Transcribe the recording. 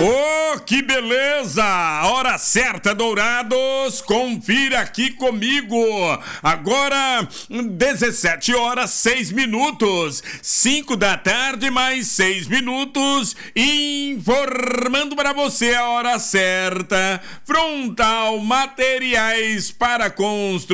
Oh, que beleza! Hora certa, Dourados, confira aqui comigo. Agora, 17 horas, 6 minutos. 5 da tarde, mais 6 minutos. Informando para você a hora certa. Frontal Materiais para Construção.